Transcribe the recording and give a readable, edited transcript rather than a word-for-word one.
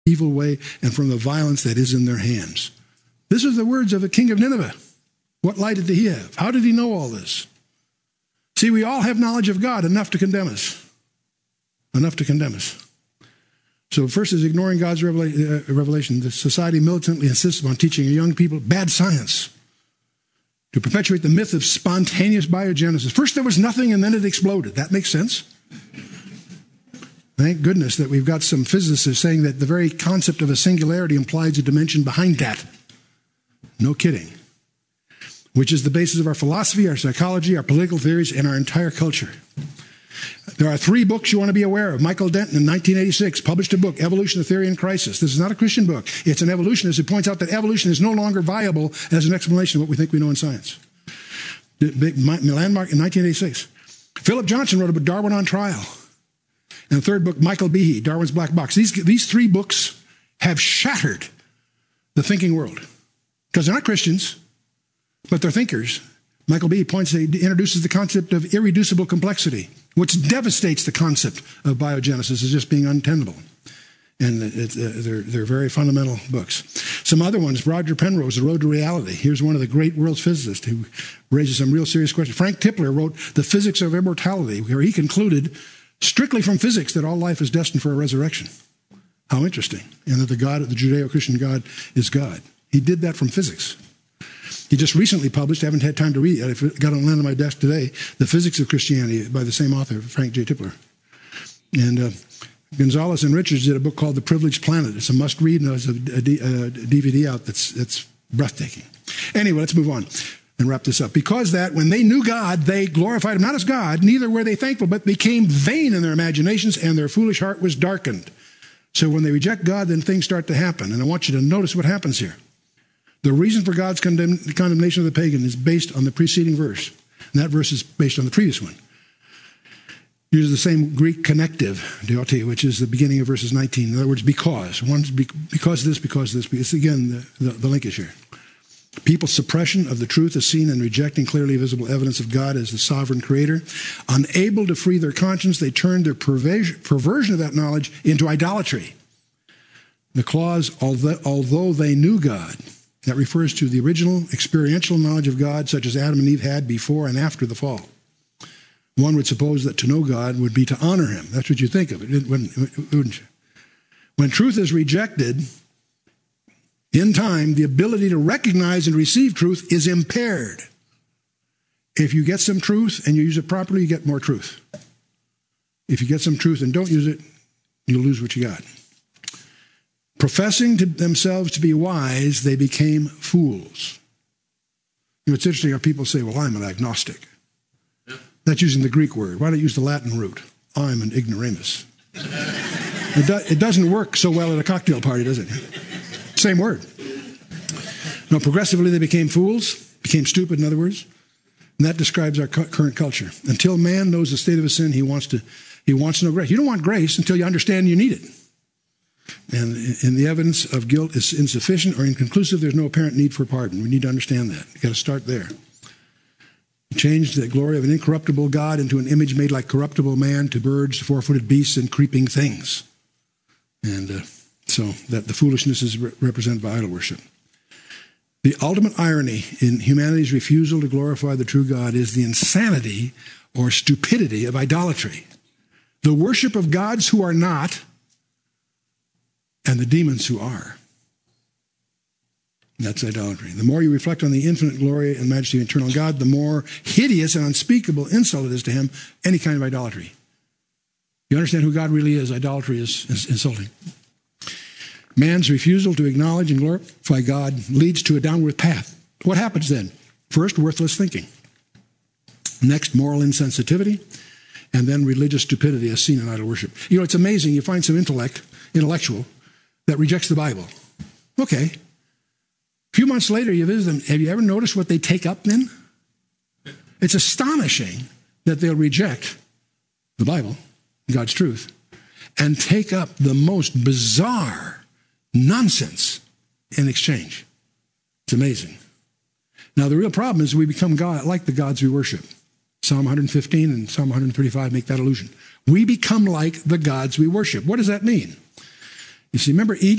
evil way and from the violence that is in their hands. This is the words of the king of Nineveh. What light did he have? How did he know all this? See, we all have knowledge of God, enough to condemn us. Enough to condemn us. So first is ignoring God's revelation. The society militantly insists on teaching young people bad science to perpetuate the myth of spontaneous biogenesis. First there was nothing and then it exploded. That makes sense. Thank goodness that we've got some physicists saying that the very concept of a singularity implies a dimension behind that. No kidding. Which is the basis of our philosophy, our psychology, our political theories, and our entire culture. There are 3 books you want to be aware of. Michael Denton in 1986 published a book, Evolution, a Theory in Crisis. This is not a Christian book. It's an evolutionist who points out that evolution is no longer viable as an explanation of what we think we know in science. Landmark in 1986. Philip Johnson wrote a book, Darwin on Trial. And the 3rd book, Michael Behe, Darwin's Black Box. These 3 books have shattered the thinking world. Because they're not Christians, but they're thinkers. Michael Behe introduces the concept of irreducible complexity, which devastates the concept of biogenesis as just being untenable. And they're very fundamental books. Some other ones, Roger Penrose, The Road to Reality. Here's one of the great world's physicists who raises some real serious questions. Frank Tipler wrote The Physics of Immortality, where he concluded strictly from physics that all life is destined for a resurrection. How interesting. And that the Judeo-Christian God is God. He did that from physics. He just recently published, I haven't had time to read it, it got on my desk today, The Physics of Christianity by the same author, Frank J. Tipler. And Gonzalez and Richards did a book called The Privileged Planet. It's a must-read, and there's a DVD out that's breathtaking. Anyway, let's move on and wrap this up. Because that, when they knew God, they glorified him not as God, neither were they thankful, but became vain in their imaginations, and their foolish heart was darkened. So when they reject God, then things start to happen. And I want you to notice what happens here. The reason for God's condemnation of the pagan is based on the preceding verse. And that verse is based on the previous one. Uses the same Greek connective, deote, which is the beginning of verses 19. In other words, because. One's because of this, because of this. It's again the linkage here. People's suppression of the truth is seen in rejecting clearly visible evidence of God as the sovereign creator. Unable to free their conscience, they turn their perversion of that knowledge into idolatry. The clause, although they knew God, that refers to the original experiential knowledge of God, such as Adam and Eve had before and after the fall. One would suppose that to know God would be to honor him. That's what you think of it, wouldn't you? When truth is rejected, in time, the ability to recognize and receive truth is impaired. If you get some truth and you use it properly, you get more truth. If you get some truth and don't use it, you'll lose what you got. Professing to themselves to be wise, they became fools. You know, it's interesting how people say, well, I'm an agnostic. That's using the Greek word. Why don't you use the Latin root? I'm an ignoramus. It doesn't work so well at a cocktail party, does it? Same word. No, progressively they became fools, became stupid, in other words. And that describes our current culture. Until man knows the state of his sin, he wants to know grace. You don't want grace until you understand you need it. And the evidence of guilt is insufficient or inconclusive, there's no apparent need for pardon. We need to understand that. You've got to start there. Change the glory of an incorruptible God into an image made like corruptible man, to birds, to four-footed beasts, and creeping things. And so that the foolishness is represented by idol worship. The ultimate irony in humanity's refusal to glorify the true God is the insanity or stupidity of idolatry. The worship of gods who are not, and the demons who are. That's idolatry. The more you reflect on the infinite glory and majesty of eternal God, the more hideous and unspeakable insult it is to him, any kind of idolatry. You understand who God really is, idolatry is insulting. Man's refusal to acknowledge and glorify God leads to a downward path. What happens then? First, worthless thinking. Next, moral insensitivity. And then religious stupidity as seen in idol worship. You know, it's amazing. You find some intellectual that rejects the Bible. Okay. A few months later, you visit them. Have you ever noticed what they take up then? It's astonishing that they'll reject the Bible, God's truth, and take up the most bizarre nonsense in exchange. It's amazing. Now, the real problem is we become God, like the gods we worship. Psalm 115 and Psalm 135 make that allusion. We become like the gods we worship. What does that mean? You see, remember Egypt?